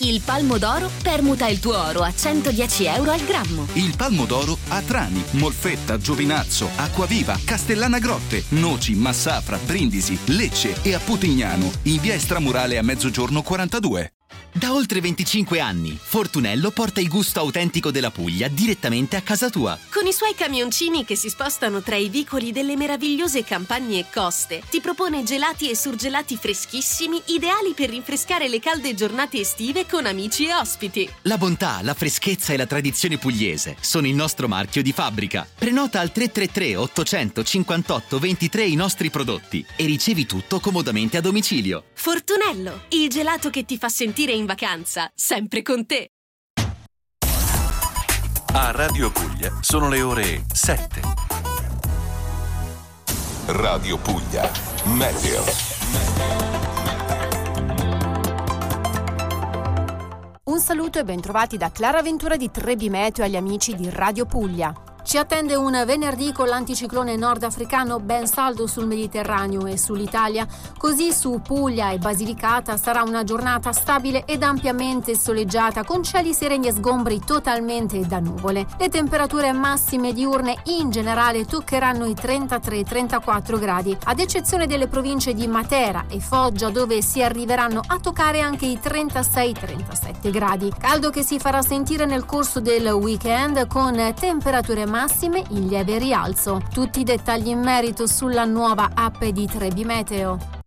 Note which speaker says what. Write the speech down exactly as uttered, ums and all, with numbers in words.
Speaker 1: Il Palmo d'Oro permuta il tuo oro a centodieci euro al grammo.
Speaker 2: Il Palmo d'Oro a Trani, Molfetta, Giovinazzo, Acquaviva, Castellana Grotte, Noci, Massafra, Brindisi, Lecce e a Putignano, in via Estramurale a Mezzogiorno quarantadue.
Speaker 3: Da oltre venticinque anni, Fortunello porta il gusto autentico della Puglia direttamente a casa tua.
Speaker 4: Con i suoi camioncini che si spostano tra i vicoli delle meravigliose campagne e coste, ti propone gelati e surgelati freschissimi, ideali per rinfrescare le calde giornate estive con amici e ospiti.
Speaker 3: La bontà, la freschezza e la tradizione pugliese sono il nostro marchio di fabbrica. Prenota al tre tre tre ottocento cinquantotto ventitré i nostri prodotti e ricevi tutto comodamente a domicilio.
Speaker 4: Fortunello, il gelato che ti fa sentire in vacanza, sempre con te.
Speaker 5: A Radio Puglia sono le ore sette. Radio Puglia, Meteo.
Speaker 6: Un saluto e bentrovati da Clara Ventura di Trebi Meteo agli amici di Radio Puglia. Ci attende un venerdì con l'anticiclone nordafricano ben saldo sul Mediterraneo e sull'Italia, così su Puglia e Basilicata sarà una giornata stabile ed ampiamente soleggiata con cieli sereni e sgombri totalmente da nuvole. Le temperature massime diurne in generale toccheranno i trentatré trentaquattro gradi, ad eccezione delle province di Matera e Foggia dove si arriveranno a toccare anche i trentasei trentasette gradi. Caldo che si farà sentire nel corso del weekend con temperature massime in lieve rialzo. Tutti i dettagli in merito sulla nuova app di Trebi Meteo.